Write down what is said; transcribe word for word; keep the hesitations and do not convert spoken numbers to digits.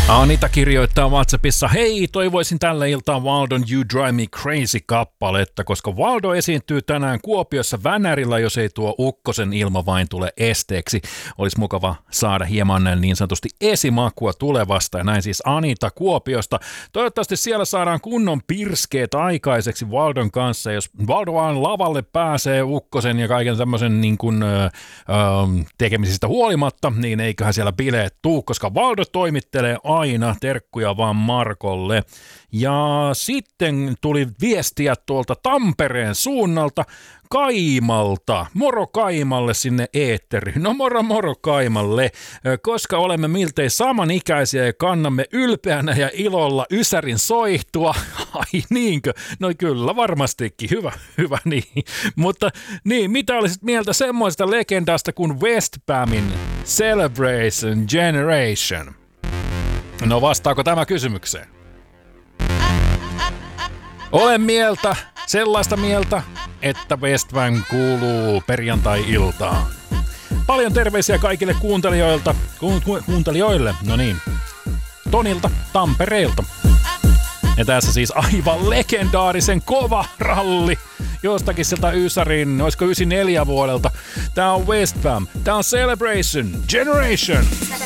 Anita kirjoittaa WhatsAppissa, hei, toivoisin tällä iltaan Valdon You Drive Me Crazy-kappaletta, koska Valdo esiintyy tänään Kuopiossa Vänärillä, jos ei tuo ukkosen ilma vain tule esteeksi. Olisi mukava saada hieman niin sanotusti esimakua tulevasta, ja näin siis Anita Kuopiosta. Toivottavasti siellä saadaan kunnon pirskeet aikaiseksi Valdon kanssa, jos Valdo vaan lavalle pääsee ukkosen ja kaiken tämmöisen niin kuin, ö, ö, tekemisistä huolimatta, niin eiköhän siellä bileet tuu, koska Valdo toimittelee aina, terkkuja vaan Markolle. Ja sitten tuli viestiä tuolta Tampereen suunnalta Kaimalta. Moro Kaimalle sinne eetteriin. No moro moro Kaimalle, koska olemme miltei samanikäisiä ja kannamme ylpeänä ja ilolla Ysärin soihtua. Ai niinkö? No kyllä varmastikin. Hyvä, hyvä niin. Mutta niin, mitä olisit mieltä semmoista legendasta kuin Westbamin Celebration Generation? No vastaako tämä kysymykseen? Olen mieltä, sellaista mieltä, että Westbam kuuluu perjantai-iltaan. Paljon terveisiä kaikille kuuntelijoilta, ku, ku, kuuntelijoille, no niin, Tonilta, Tampereelta. Ja tässä siis aivan legendaarisen kova ralli jostakin sieltä Ysärin, olisiko yhdeksänkymmentäneljä vuodelta. Tää on Westbam, tää on Celebration Generation.